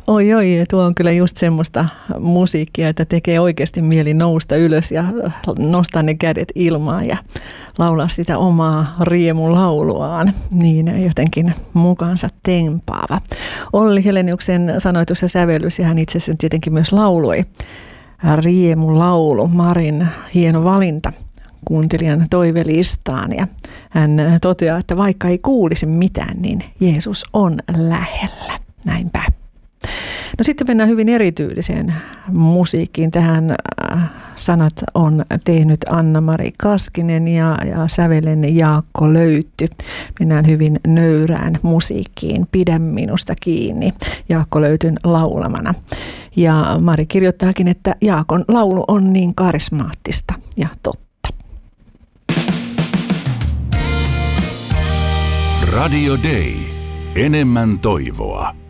Oi, tuo on kyllä just semmoista musiikkia, että tekee oikeasti mieli nousta ylös ja nostaa ne kädet ilmaan ja laulaa sitä omaa riemulauluaan. Niin jotenkin mukaansa tempaava. Olli Heleniuksen sanoitus ja sävellys, ja hän itse asiassa tietenkin myös lauloi. Riemulaulu, Marin hieno valinta kuuntelijan toivelistaan, ja hän toteaa, että vaikka ei kuulisi mitään, niin Jeesus on lähellä. Näinpä. No sitten mennään hyvin erityyliseen musiikkiin. Tähän sanat on tehnyt Anna-Mari Kaskinen ja sävelen Jaakko Löytty. Mennään hyvin nöyrään musiikkiin. Pidä minusta kiinni Jaakko Löytyn laulamana. Ja Mari kirjoittaakin, että Jaakon laulu on niin karismaattista ja totta. Radio Day. Enemmän toivoa.